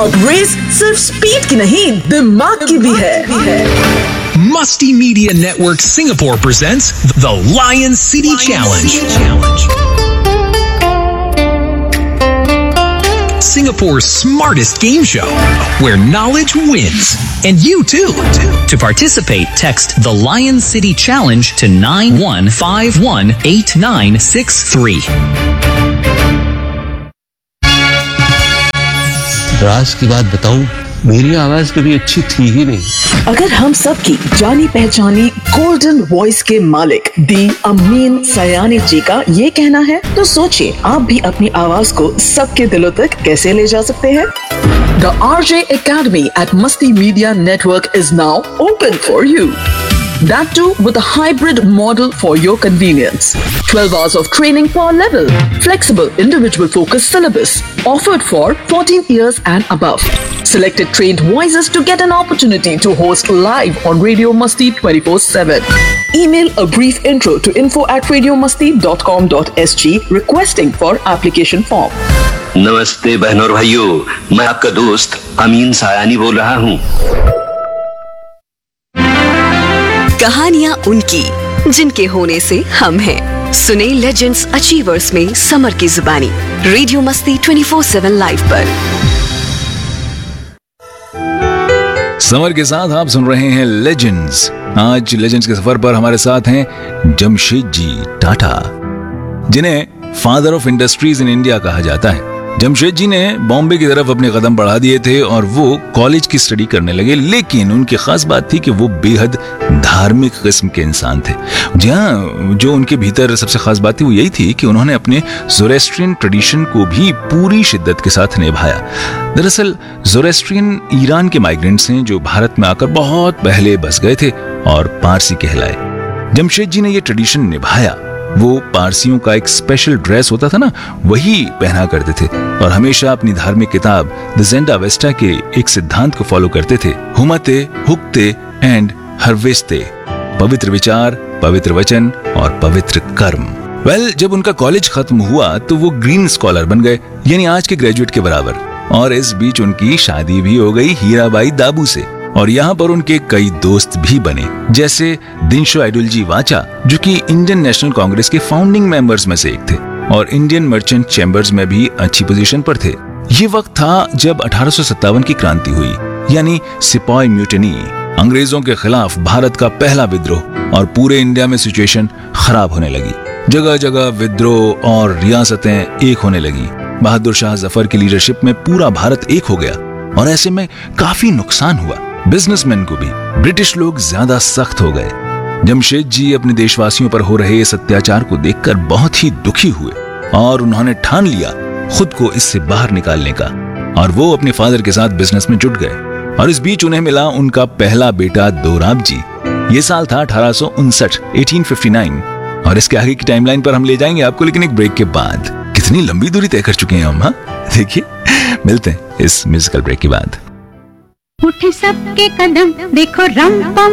और रेस सिर्फ स्पीड की नहीं, दिमाग की भी है। Musty Media Network Singapore presents the Lion City Challenge. Singapore's smartest game show, where knowledge wins. And you too. To participate, text the Lion City Challenge to 91518963. राज की बात बताऊं, मेरी आवाज कभी अच्छी थी ही नहीं। अगर हम सब की जानी पहचानी गोल्डन वॉइस के मालिक दी अमीन सयानी जी का ये कहना है, तो सोचिए आप भी अपनी आवाज को सबके दिलों तक कैसे ले जा सकते हैं। The RJ Academy at Musty Media Network is now open for you. That too with a hybrid model for your convenience. 12 hours of training per level. Flexible individual focused syllabus. Offered for 14 years and above. Selected trained voices to get an opportunity to host live on Radio Musty 24/7. Email a brief intro to info@radiomusty.com.sg requesting for application form. नमस्ते बहनों और भाइयों, मैं आपका दोस्त अमीन सायानी बोल रहा हूँ। कहानियाँ उनकी जिनके होने से हम हैं। सुने लेजेंड्स अचीवर्स में समर की जुबानी रेडियो मस्ती 24/7 लाइव पर। समर के साथ आप सुन रहे हैं लेजेंड्स। आज लेजेंड्स के सफर पर हमारे साथ हैं जमशेद जी टाटा, जिन्हें father of industries in India कहा जाता है। जमशेद जी ने बॉम्बे की तरफ अपने कदम बढ़ा दिए थे और वो कॉलेज की स्टडी करने लगे, लेकिन उनकी खास बात थी कि वो बेहद धार्मिक किस्म के इंसान थे। जहाँ जो उनके भीतर सबसे खास बात थी वो यही थी कि उन्होंने अपने ज़ोरेस्ट्रियन ट्रेडिशन को भी पूरी शिद्दत के साथ निभाया। दरअसल ज़ोरेस्ट्रियन ईरान के माइग्रेंट्स हैं जो भारत में आकर बहुत पहले बस गए थे और पारसी कहलाए। जमशेद जी ने ये ट्रेडिशन निभाया। वो पारसियों का एक स्पेशल ड्रेस होता था ना, वही पहना करते थे और हमेशा अपनी धार्मिक किताब द ज़ेंडा वेस्टा के एक सिद्धांत को फॉलो करते थे, हुमते हुक्ते एंड हरवेस्ते, पवित्र विचार, पवित्र वचन और पवित्र कर्म। जब उनका कॉलेज खत्म हुआ तो वो ग्रीन स्कॉलर बन गए, यानी आज के ग्रेजुएट के बराबर। और इस बीच उनकी शादी भी हो गई हीराबाई दाबू से, और यहाँ पर उनके कई दोस्त भी बने, जैसे दिनशो अयडुलजी वाचा, जो कि इंडियन नेशनल कांग्रेस के फाउंडिंग मेंबर्स में से एक थे और इंडियन मर्चेंट चैम्बर्स में भी अच्छी पोजीशन पर थे। ये वक्त था जब 1857 की क्रांति हुई, यानी सिपाही म्यूटिनी, अंग्रेजों के खिलाफ भारत का पहला विद्रोह, और पूरे इंडिया में सिचुएशन खराब होने लगी। जगह जगह विद्रोह और रियासतें एक होने लगी। बहादुर शाह जफर की लीडरशिप में पूरा भारत एक हो गया और ऐसे में काफी नुकसान हुआ। बिजनेसमैन को भी ब्रिटिश लोग ज्यादा सख्त हो गए। जमशेद जी अपने देशवासियों पर हो रहे इस अत्याचार को देखकर बहुत ही दुखी हुए और उन्होंने ठान लिया खुद को इससे बाहर निकालने का, और वो अपने फादर के साथ बिजनेस में जुट गए। और इस बीच उन्हें मिला उनका पहला बेटा दोराब जी। ये साल था 1859 और इसके आगे की टाइमलाइन पर हम ले जाएंगे आपको, लेकिन एक ब्रेक के बाद। कितनी लंबी दूरी तय कर चुके हैं हम, हाँ? देखिए, मिलते हैं इस म्यूजिकल ब्रेक के बाद। उठे सबके कदम, देखो रंग